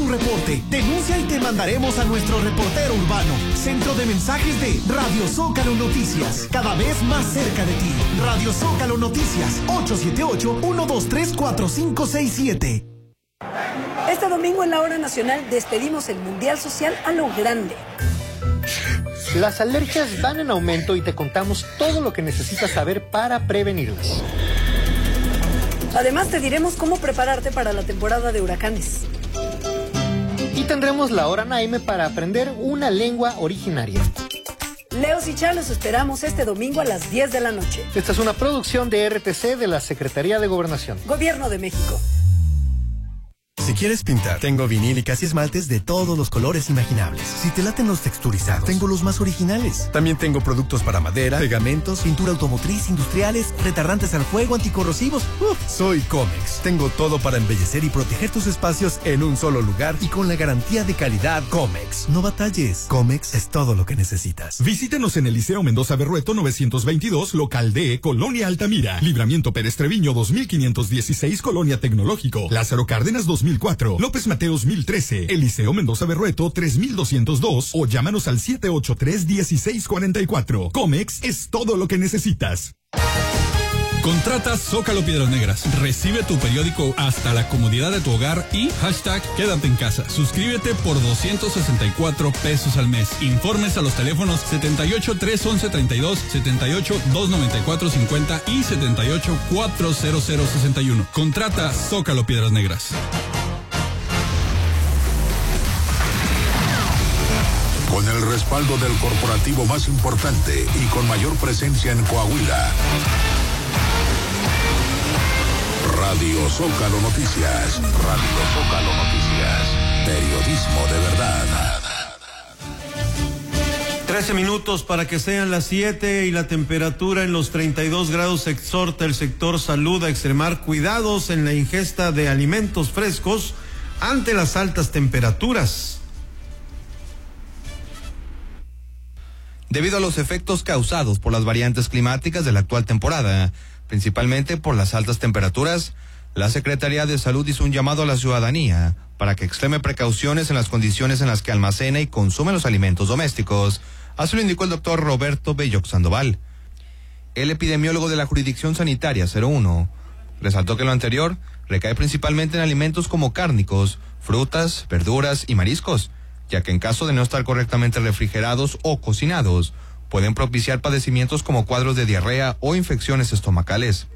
tu reporte. Denuncia y te mandaremos a nuestro reportero urbano. Centro de mensajes de Radio Zócalo Noticias. Cada vez más cerca de ti. Radio Zócalo Noticias. 878-123-4567. Este domingo en la Hora Nacional despedimos el Mundial Social a lo grande. Las alergias van en aumento y te contamos todo lo que necesitas saber para prevenirlas. Además te diremos cómo prepararte para la temporada de huracanes. Y tendremos la Hora Naime para aprender una lengua originaria. Leos y Chá los esperamos este domingo a las 10 de la noche. Esta es una producción de RTC de la Secretaría de Gobernación. Gobierno de México. Si quieres pintar, tengo vinílicas y esmaltes de todos los colores imaginables. Si te laten los texturizados, tengo los más originales. También tengo productos para madera, pegamentos, pintura automotriz, industriales, retardantes al fuego, anticorrosivos. Soy Comex. Tengo todo para embellecer y proteger tus espacios en un solo lugar y con la garantía de calidad Comex. No batalles. Comex es todo lo que necesitas. Visítenos en el Liceo Mendoza Berrueto 922, local D, Colonia Altamira. Libramiento Pérez Treviño 2516, Colonia Tecnológico. Lázaro Cárdenas 2004, López Mateos 1013, Eliseo Mendoza Berrueto 3202 o llámanos al 783-1644. Comex es todo lo que necesitas. Contrata Zócalo Piedras Negras. Recibe tu periódico hasta la comodidad de tu hogar y hashtag quédate en casa. Suscríbete por 264 pesos al mes. Informes a los teléfonos 78-311-32, 78-294-50 y 78-40061. Contrata Zócalo Piedras Negras. Con el respaldo del corporativo más importante y con mayor presencia en Coahuila. Radio Zócalo Noticias. Radio Zócalo Noticias. Periodismo de verdad. 13 minutos para que sean las 7 y la temperatura en los 32 grados. Exhorta el sector salud a extremar cuidados en la ingesta de alimentos frescos ante las altas temperaturas. Debido a los efectos causados por las variantes climáticas de la actual temporada, principalmente por las altas temperaturas, la Secretaría de Salud hizo un llamado a la ciudadanía para que extreme precauciones en las condiciones en las que almacena y consume los alimentos domésticos. Así lo indicó el doctor Roberto Belloc Sandoval. El epidemiólogo de la Jurisdicción Sanitaria 01 resaltó que lo anterior recae principalmente en alimentos como cárnicos, frutas, verduras y mariscos, ya que en caso de no estar correctamente refrigerados o cocinados, pueden propiciar padecimientos como cuadros de diarrea o infecciones estomacales.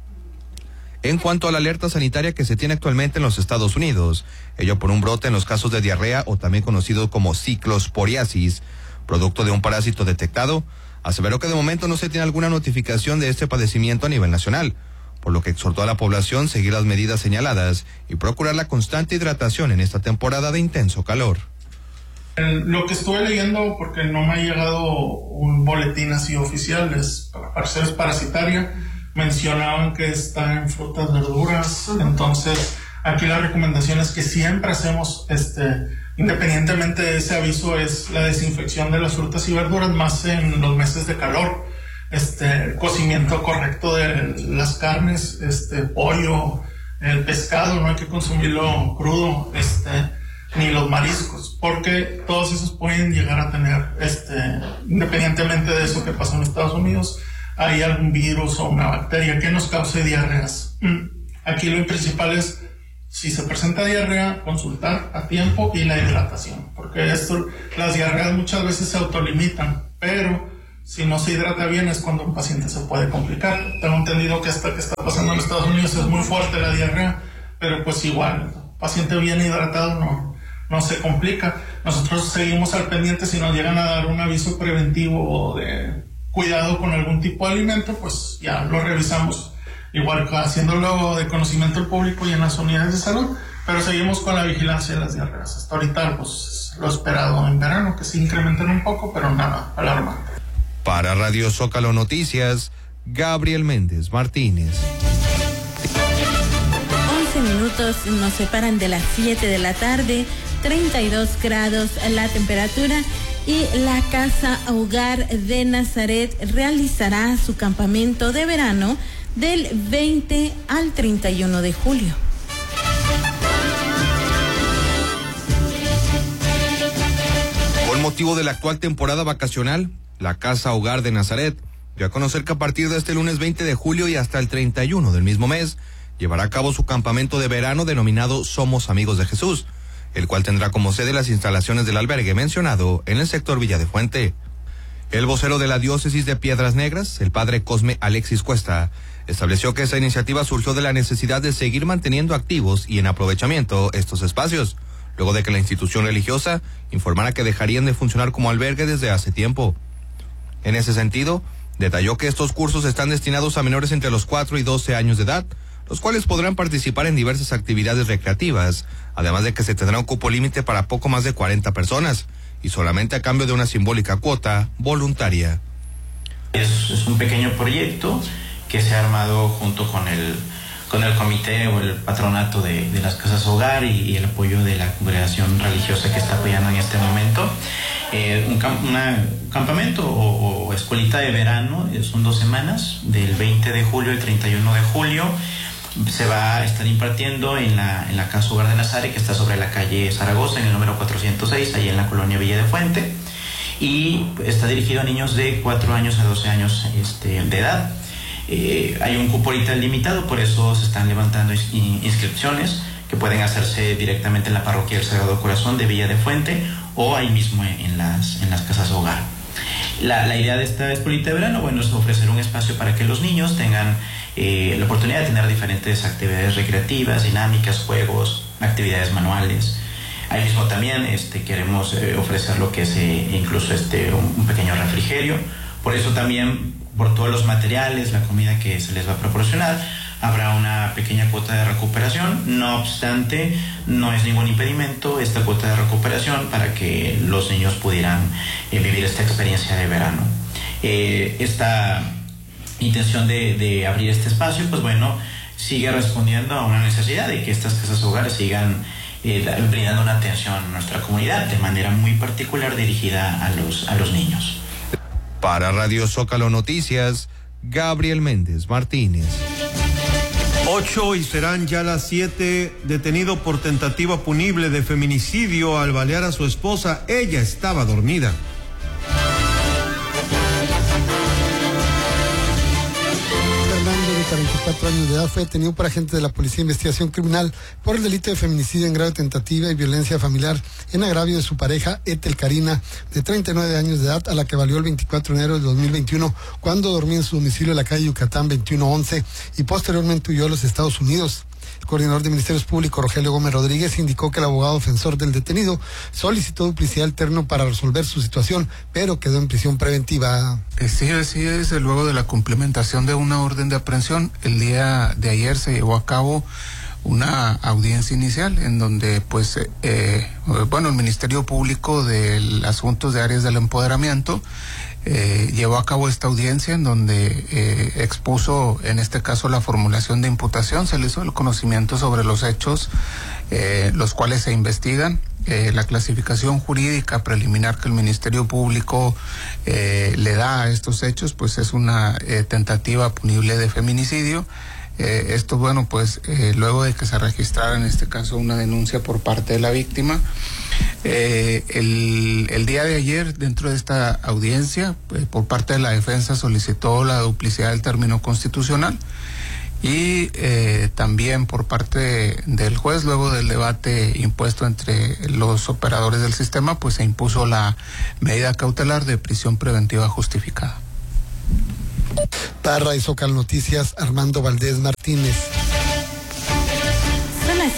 En cuanto a la alerta sanitaria que se tiene actualmente en los Estados Unidos, ello por un brote en los casos de diarrea o también conocido como ciclosporiasis, producto de un parásito detectado, aseveró que de momento no se tiene alguna notificación de este padecimiento a nivel nacional, por lo que exhortó a la población a seguir las medidas señaladas y procurar la constante hidratación en esta temporada de intenso calor. Lo que estuve leyendo, porque no me ha llegado un boletín así oficial, al parecer es parasitaria, mencionaban que está en frutas, verduras, entonces aquí la recomendación es que siempre hacemos, independientemente de ese aviso, es la desinfección de las frutas y verduras, más en los meses de calor, cocimiento correcto de las carnes, pollo, el pescado, no hay que consumirlo crudo, ni los mariscos, porque todos esos pueden llegar a tener, independientemente de eso que pasó en Estados Unidos, hay algún virus o una bacteria que nos cause diarreas. Aquí lo principal es, si se presenta diarrea, consultar a tiempo y la hidratación, porque las diarreas muchas veces se autolimitan, pero si no se hidrata bien es cuando un paciente se puede complicar. Tengo entendido que hasta que está pasando en Estados Unidos es muy fuerte la diarrea, pero pues igual, paciente bien hidratado no se complica. Nosotros seguimos al pendiente. Si nos llegan a dar un aviso preventivo o de cuidado con algún tipo de alimento, pues ya lo revisamos, igual haciéndolo de conocimiento al público y en las unidades de salud, pero seguimos con la vigilancia de las diarreas. Hasta ahorita pues lo esperado en verano, que se incrementen un poco, pero nada alarmante. Para Radio Zócalo Noticias, Gabriel Méndez Martínez. 11 minutos nos separan de las 7 de la tarde, 32 grados la temperatura, y la Casa Hogar de Nazaret realizará su campamento de verano del 20 al 31 de julio. motivo de la actual temporada vacacional, la Casa Hogar de Nazaret dio a conocer que a partir de este lunes 20 de julio y hasta el 31 del mismo mes, llevará a cabo su campamento de verano denominado Somos Amigos de Jesús, el cual tendrá como sede las instalaciones del albergue mencionado en el sector Villa de Fuente. El vocero de la diócesis de Piedras Negras, el padre Cosme Alexis Cuesta, estableció que esa iniciativa surgió de la necesidad de seguir manteniendo activos y en aprovechamiento estos espacios, luego de que la institución religiosa informara que dejarían de funcionar como albergue desde hace tiempo. En ese sentido, detalló que estos cursos están destinados a menores entre los 4 y 12 años de edad, los cuales podrán participar en diversas actividades recreativas, además de que se tendrá un cupo límite para poco más de 40 personas, y solamente a cambio de una simbólica cuota voluntaria. Es un pequeño proyecto que se ha armado junto con el comité o el patronato de las casas hogar y el apoyo de la congregación religiosa que está apoyando en este momento. Un campamento o escuelita de verano, son 2 semanas, del 20 de julio al 31 de julio. Se va a estar impartiendo en la Casa Hogar de Nazaret, que está sobre la calle Zaragoza, en el número 406, ahí en la colonia Villa de Fuente, y está dirigido a niños de 4 años a 12 años de edad. Hay un cupo ahorita limitado, por eso se están levantando inscripciones que pueden hacerse directamente en la parroquia del Sagrado Corazón de Villa de Fuente o ahí mismo en las casas hogar. La idea de esta escuelita de verano, bueno, es ofrecer un espacio para que los niños tengan la oportunidad de tener diferentes actividades recreativas, dinámicas, juegos, actividades manuales. Ahí mismo también queremos ofrecer lo que es incluso un pequeño refrigerio. Por eso también, por todos los materiales, la comida que se les va a proporcionar, habrá una pequeña cuota de recuperación. No obstante, no es ningún impedimento esta cuota de recuperación para que los niños pudieran vivir esta experiencia de verano. Esta intención de abrir este espacio, pues bueno, sigue respondiendo a una necesidad de que estas casas hogares sigan brindando una atención a nuestra comunidad de manera muy particular dirigida a los niños. Para Radio Zócalo Noticias, Gabriel Méndez Martínez. 8 y serán ya las 7. Detenido por tentativa punible de feminicidio al balear a su esposa. Ella estaba dormida. Fernando, de 44 años de edad, fue detenido por agentes de la Policía de Investigación Criminal por el delito de feminicidio en grado de tentativa y violencia familiar en agravio de su pareja, Ethel Karina, de 39 años de edad, a la que valió el 24 de enero de 2021 cuando dormía en su domicilio en la calle Yucatán 2111 y posteriormente huyó a los Estados Unidos. El coordinador de Ministerios Públicos, Rogelio Gómez Rodríguez, indicó que el abogado defensor del detenido solicitó duplicidad alterno para resolver su situación, pero quedó en prisión preventiva. Sí, así es. Luego de la cumplimentación de una orden de aprehensión, el día de ayer se llevó a cabo una audiencia inicial en donde el Ministerio Público de Asuntos de Áreas del Empoderamiento llevó a cabo esta audiencia en donde expuso, en este caso, la formulación de imputación. Se le hizo el conocimiento sobre los hechos, los cuales se investigan. La clasificación jurídica preliminar que el Ministerio Público le da a estos hechos, pues es una tentativa punible de feminicidio. Esto, luego de que se registrara en este caso una denuncia por parte de la víctima. El día de ayer, dentro de esta audiencia, por parte de la defensa solicitó la duplicidad del término constitucional y también por parte del juez, luego del debate impuesto entre los operadores del sistema, pues se impuso la medida cautelar de prisión preventiva justificada. Para Radio Zócalo Noticias, Armando Valdés Martínez. Son las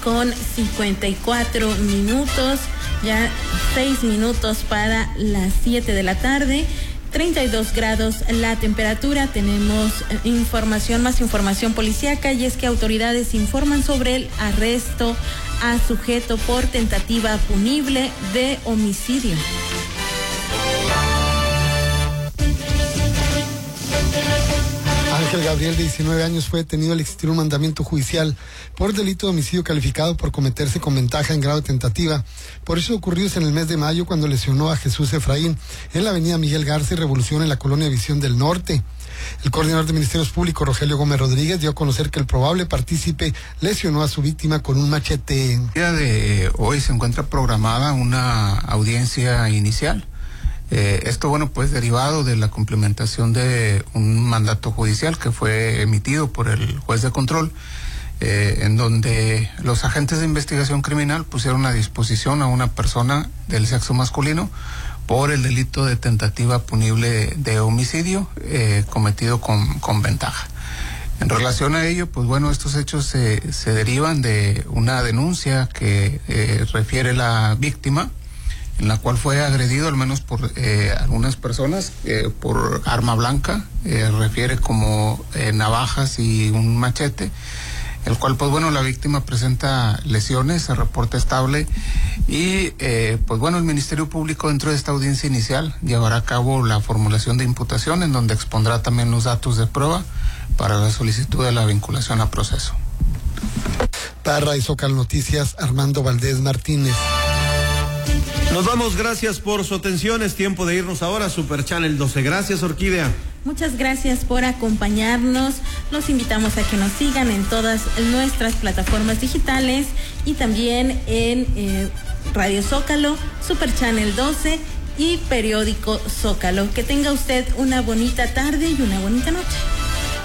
6:54, ya 6 minutos para las 7 de la tarde. 32 grados la temperatura. Tenemos más información policíaca, y es que autoridades informan sobre el arresto a sujeto por tentativa punible de homicidio. Ángel Gabriel, de 19 años, fue detenido al existir un mandamiento judicial por delito de homicidio calificado por cometerse con ventaja en grado de tentativa. Por hechos ocurridos en el mes de mayo, cuando lesionó a Jesús Efraín en la avenida Miguel Garza y Revolución en la colonia Visión del Norte. El coordinador de Ministerios Públicos, Rogelio Gómez Rodríguez, dio a conocer que el probable partícipe lesionó a su víctima con un machete. El día de hoy se encuentra programada una audiencia inicial. Esto, bueno, pues derivado de la complementación de un mandato judicial que fue emitido por el juez de control, en donde los agentes de investigación criminal pusieron a disposición a una persona del sexo masculino por el delito de tentativa punible de homicidio cometido con ventaja. En relación a ello, pues bueno, estos hechos se derivan de una denuncia que refiere la víctima, en la cual fue agredido al menos por algunas personas por arma blanca, refiere como navajas y un machete, el cual pues bueno, la víctima presenta lesiones, se reporta estable y pues bueno, el Ministerio Público dentro de esta audiencia inicial llevará a cabo la formulación de imputación, en donde expondrá también los datos de prueba para la solicitud de la vinculación a proceso. Para Zócalo Noticias, Armando Valdés Martínez. Nos vamos, gracias por su atención. Es tiempo de irnos ahora a Super Channel 12. Gracias, Orquídea. Muchas gracias por acompañarnos. Los invitamos a que nos sigan en todas nuestras plataformas digitales y también en Radio Zócalo, Super Channel 12 y Periódico Zócalo. Que tenga usted una bonita tarde y una bonita noche.